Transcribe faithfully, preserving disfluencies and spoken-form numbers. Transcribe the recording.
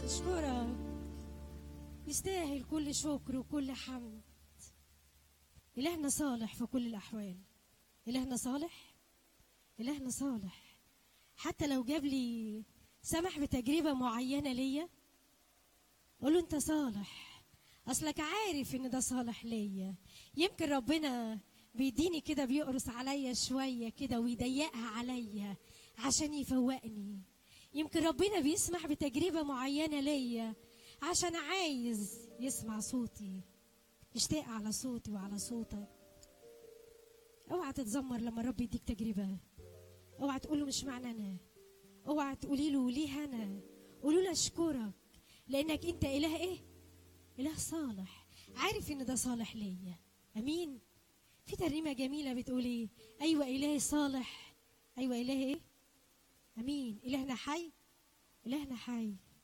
أشكرك، يستاهل كل شكر وكل حمد. إلهنا صالح في كل الأحوال. إلهنا صالح، إلهنا صالح. حتى لو جاب لي سمح بتجربة معينة ليا، قول له أنت صالح، أصلك عارف إن ده صالح ليا. يمكن ربنا بيديني كده، بيقرص عليا شوية كده ويضيقها عليا عشان يفوقني. يمكن ربنا بيسمح بتجربة معينة ليا عشان عايز يسمع صوتي، يشتاق على صوتي وعلى صوتك. اوعى تتذمر لما الرب يديك تجربة، اوعى تقول له مش معنى انا، اوعى تقولي له ليه انا، قولوا له اشكرك لانك انت اله ايه؟ اله صالح، عارف ان ده صالح ليا. امين. في ترنيمة جميلة بتقول ايه؟ ايوه الهي صالح، ايوه الهي ايه؟ امين. الهنا حي، الهنا حي.